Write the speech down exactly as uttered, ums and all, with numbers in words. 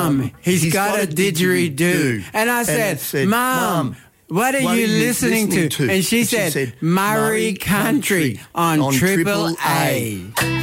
Mum, he's, he's got, got a didgeridoo. didgeridoo. And I said, and said Mum, what are, what you, are you listening, listening to? to? And she, and said, she said, Murray Country, Country on, on Triple A. A.